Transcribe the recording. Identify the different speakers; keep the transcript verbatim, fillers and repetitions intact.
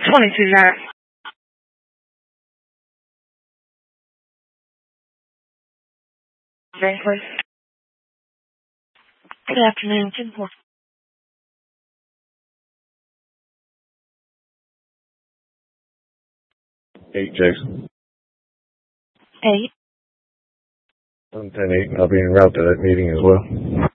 Speaker 1: twenty-two yard. Very please. Good afternoon, ten four.
Speaker 2: Eight, Jason.
Speaker 1: Eight.
Speaker 2: one ten eight, and I'll be en route to that meeting as well.